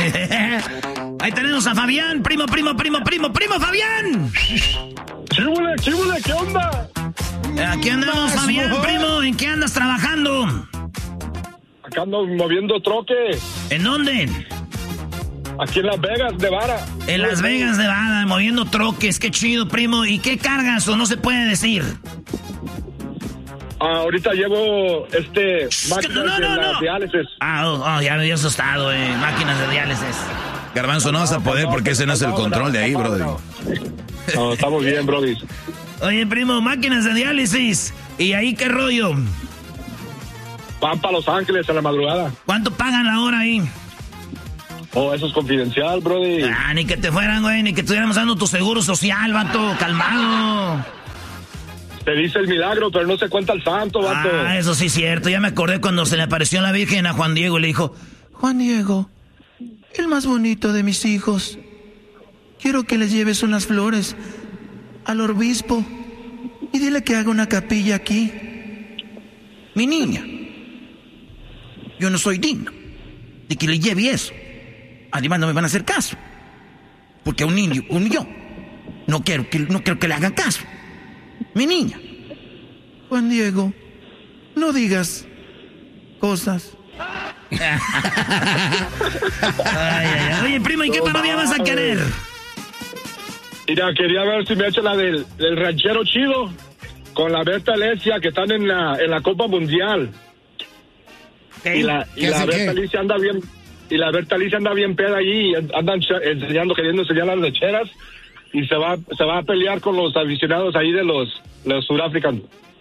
Ahí tenemos a Fabián, primo Fabián. Chíbule, ¿qué onda? Aquí andamos, Fabián, primo. ¿En qué andas trabajando? Acá ando moviendo troque. ¿En dónde? Aquí en Las Vegas, Nevada. En Las Vegas, Nevada, moviendo troques. Qué chido, primo. ¿Y qué cargas o no se puede decir? Ahorita llevo máquinas de diálisis. Ya me dio asustado, máquinas de diálisis. Garbanzo, no vas a poder porque ese no es el control de ahí, brody. No, estamos bien, brody. Oye, primo, máquinas de diálisis. ¿Y ahí qué rollo? Van para Los Ángeles a la madrugada. ¿Cuánto pagan la hora ahí? Oh, eso es confidencial, brody. Ni que te fueran, güey, ni que estuviéramos dando tu seguro social, vato, calmado. Te dice el milagro, pero no se cuenta el santo, vato. Eso sí es cierto. Ya me acordé cuando se le apareció la Virgen a Juan Diego y le dijo: Juan Diego, el más bonito de mis hijos, quiero que les lleves unas flores al obispo y dile que haga una capilla aquí. Mi niña, yo no soy digno de que le lleve eso. Además no me van a hacer caso, porque un niño, no quiero que le hagan caso. Mi niña. Juan Diego, no digas cosas. Oye, primo, ¿y qué parodia vas a querer? Mira, quería ver si me echa la del ranchero chido con la Berta Alicia, que están en la Copa Mundial. ¿Qué? Y la Berta Alicia anda bien. Y la Berta Alicia anda bien peda allí, andan queriendo enseñar las lecheras, y se va a pelear con los aficionados ahí de los surafricanos.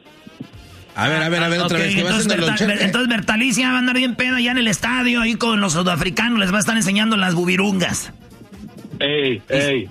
A ver, otra vez. Entonces Berta Alicia va a andar bien peda allá en el estadio, ahí con los sudafricanos, les va a estar enseñando las bubirungas. Y se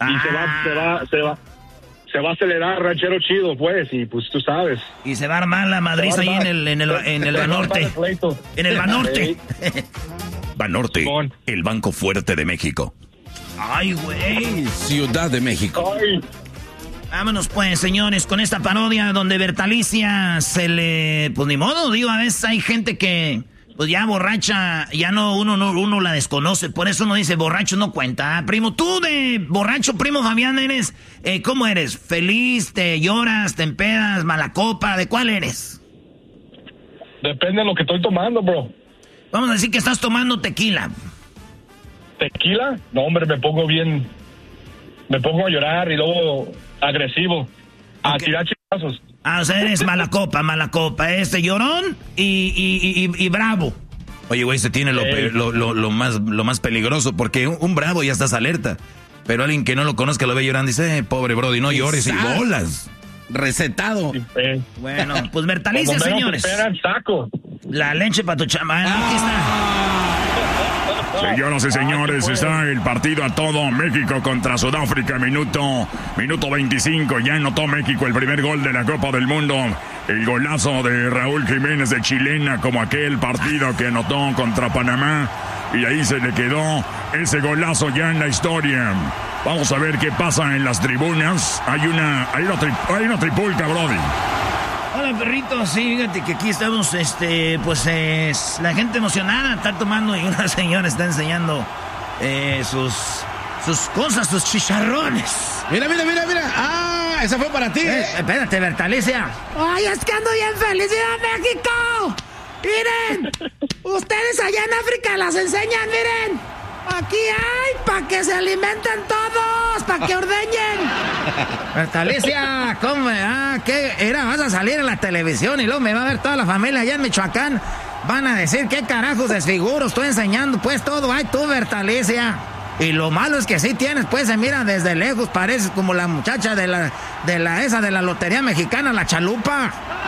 va a acelerar ranchero chido, pues, y pues tú sabes. Y se va a armar la madriz ahí en el Banorte. En el Banorte. Banorte, el banco fuerte de México. Ay, güey. Ciudad de México. Ay. Vámonos pues, señores, con esta parodia donde Berta Alicia se le... Pues ni modo, digo, a veces hay gente que... Pues ya borracha, uno la desconoce, por eso uno dice borracho no cuenta. Primo, tú de borracho, primo Fabián, eres, ¿cómo eres? ¿Feliz? ¿Te lloras? ¿Te empedas? ¿Mala copa? ¿De cuál eres? Depende de lo que estoy tomando, bro. Vamos a decir que estás tomando tequila. ¿Tequila? No, hombre, me pongo a llorar y luego agresivo, a tirar chingazos. O sea, eres mala copa, llorón y bravo. Oye, güey, se tiene lo más peligroso, porque un bravo ya estás alerta, pero alguien que no lo conozca lo ve llorando y dice, pobre brody, no llores, y bolas. Recetado. Bueno, pues Berta Alicia, señores. Saco. La leche para tu chamán. Aquí está. Señoras y señores, está el partido a todo. México contra Sudáfrica, minuto 25. Ya anotó México el primer gol de la Copa del Mundo. El golazo de Raúl Jiménez de chilena, como aquel partido que anotó contra Panamá. Y ahí se le quedó ese golazo ya en la historia. Vamos a ver qué pasa en las tribunas. Hay una tripulca, brody. Hola, perrito. Sí, fíjate que aquí estamos, la gente emocionada está tomando y una señora está enseñando sus cosas, sus chicharrones. Mira. Esa fue para ti. Espérate, Berta Alicia. Ay, es que ando bien feliz. ¡Viva México! Miren, ustedes allá en África las enseñan, miren. Aquí hay, para que se alimenten todos, para que ordeñen. Berta Alicia, ¿cómo? ¿Qué era? Vas a salir en la televisión y luego me va a ver toda la familia allá en Michoacán. Van a decir, ¿qué carajos desfiguro? Estoy enseñando, pues, todo. Ay, tú, Berta Alicia. Y lo malo es que sí tienes, pues, se mira desde lejos, pareces como la muchacha de la Lotería Mexicana, la Chalupa.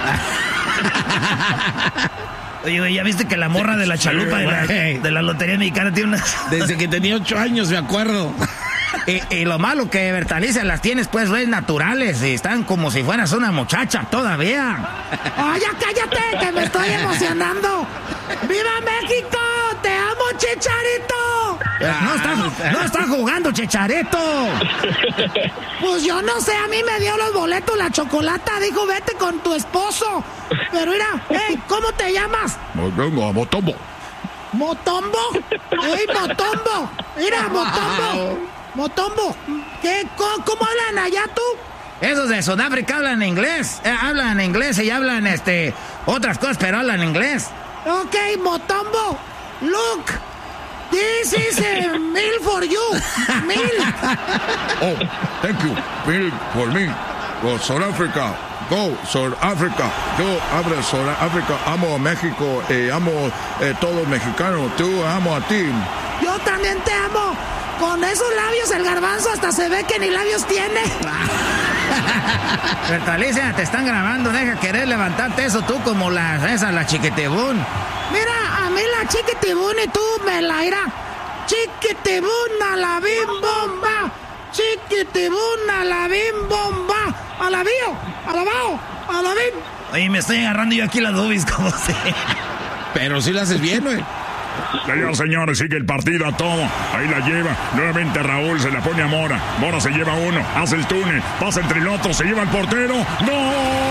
Oye, güey, ¿ya viste que la morra de la Chalupa de la Lotería Mexicana tiene unas... Desde que tenía 8 años, me acuerdo. Y lo malo que, Berta Alicia, las tienes, pues, naturales y están como si fueras una muchacha todavía. ¡Ay, ya cállate, que me estoy emocionando! ¡Viva México! ¡Te amo, Chicharito! No está jugando, Chicharito. Pues yo no sé, a mí me dio los boletos la chocolata. Dijo, vete con tu esposo. Pero mira, hey, ¿cómo te llamas? ¿Motombo? ¡Ey, Motombo! ¡Mira, Motombo! ¡Motombo! ¿Qué? ¿Cómo hablan allá tú? Esos de Sudáfrica hablan inglés. Hablan inglés y hablan otras cosas, pero hablan inglés. Ok, Motombo. Look. This is a meal for you. Meal. Oh, thank you. Meal for me. Go South Africa. Go South Africa. Yo hablo South Africa. Amo a México. Amo todos mexicanos. Tú amo a ti. Yo también te amo. Con esos labios el garbanzo hasta se ve que ni labios tiene. Bertalicia, te están grabando. Deja querer levantarte eso tú como la chiquitibún. Mira, a mí la chiquitibún y tú me la irá. Chiquitibún a la bim bomba. Chiquitibún a la bim bomba. A la bio, a la bao, a la bim. Oye, me estoy agarrando yo aquí las boobies como si. Pero si lo haces bien, güey. Señores, sigue el partido a todo. Ahí la lleva. Nuevamente Raúl se la pone a Mora. Mora se lleva uno. Hace el túnel. Pasa entre el otro. Se lleva al portero. ¡No!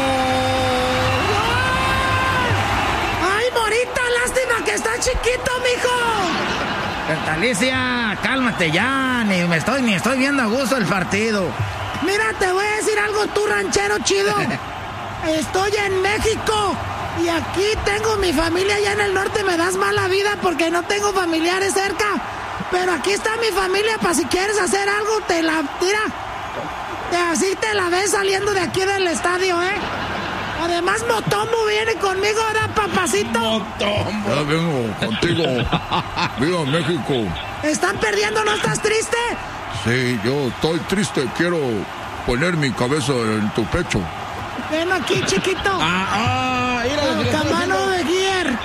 ¡Ay, Morita! ¡Lástima que está chiquito, mijo! Bertalicia, cálmate ya. Ni estoy viendo a gusto el partido. Mira, te voy a decir algo, tú ranchero chido. Estoy en México. Y aquí tengo mi familia allá en el norte, me das mala vida porque no tengo familiares cerca. Pero aquí está mi familia para si quieres hacer algo, así te la ves saliendo de aquí del estadio, ¿eh? Además, Motombo viene conmigo, ¿verdad, papacito? Motombo. Ya vengo contigo. Viva México. ¿Están perdiendo? ¿No estás triste? Sí, yo estoy triste. Quiero poner mi cabeza en tu pecho. Ven aquí, chiquito. Camano de Gier.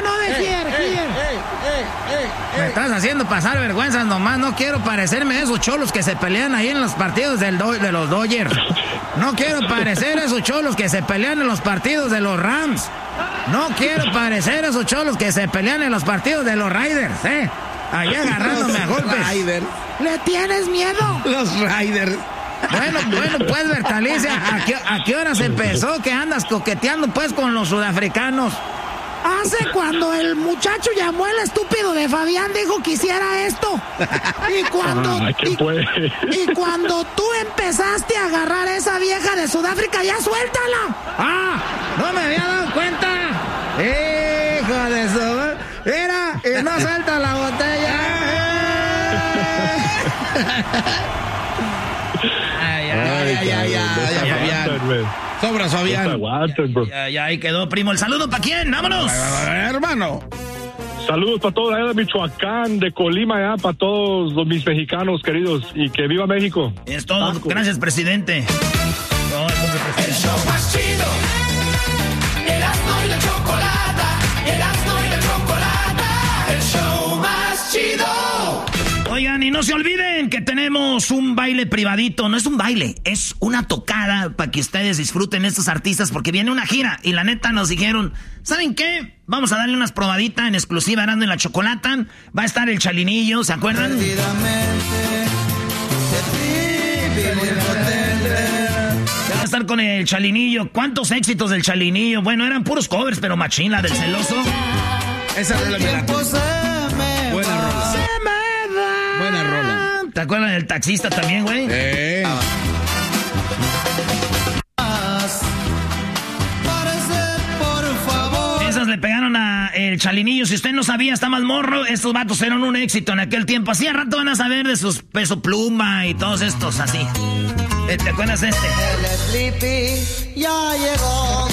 Me estás haciendo pasar vergüenzas nomás. No quiero parecerme a esos cholos que se pelean ahí en los partidos de los Dodgers. No quiero parecer a esos cholos que se pelean en los partidos de los Rams. No quiero parecer a esos cholos que se pelean en los partidos de los Raiders, ahí agarrándome a golpes. Raiders. ¿Le tienes miedo? Los Raiders. Bueno, pues, Bertalicia, ¿a qué horas empezó que andas coqueteando, pues, con los sudafricanos? Hace cuando el muchacho llamó el estúpido de Fabián, dijo que hiciera esto. Y cuando tú empezaste a agarrar a esa vieja de Sudáfrica, ya suéltala. No me había dado cuenta. Hijo de su... Mira, y no suelta la botella. Ya, Fabián. Sobras, Fabián. Ya, ahí quedó, primo. ¿El saludo para quién? ¡Vámonos! Hermano. Saludos para todos allá de Michoacán, de Colima, allá, para todos mis mexicanos queridos. Y que viva México. Es todo. Taco. Gracias, presidente. El show más chido. Erasmo y la Chocolata. Erasmo y la Chocolata. El show más chido. Oigan, y no se olviden que tenemos un baile privadito. No es un baile, es una tocada para que ustedes disfruten estos artistas porque viene una gira. Y la neta nos dijeron, ¿saben qué? Vamos a darle unas probaditas en exclusiva Erasmo y la Chocolata. Va a estar el Chalinillo, ¿se acuerdan? Va a estar con el Chalinillo. ¿Cuántos éxitos del Chalinillo? Bueno, eran puros covers, pero machín, la del celoso. Esa rola me la... Buena rola. Buena rola. ¿Te acuerdas del taxista también, güey? Esas le pegaron a el Chalinillo. Si usted no sabía, está más morro. Estos vatos eran un éxito en aquel tiempo. Así a rato van a saber de sus Peso Pluma y todos estos así. ¿Te acuerdas de este? El Sleepy ya llegó.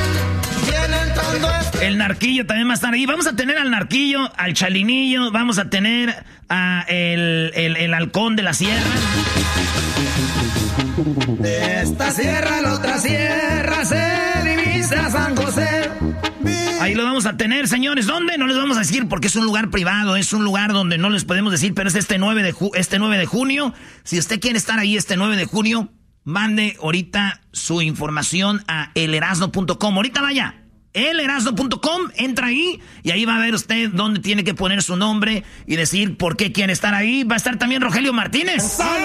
El Narquillo también va a estar ahí. Vamos a tener al Narquillo, al Chalinillo. Vamos a tener a el Halcón de la Sierra. De esta sierra a la otra sierra se divisa San José. Ahí lo vamos a tener, señores. ¿Dónde? No les vamos a decir porque es un lugar privado. Es un lugar donde no les podemos decir, pero es este 9 de junio. Si usted quiere estar ahí este 9 de junio, mande ahorita su información a elerasno.com. Ahorita vaya. elerasno.com, entra ahí y ahí va a ver usted dónde tiene que poner su nombre y decir por qué quiere estar ahí. Va a estar también Rogelio Martínez.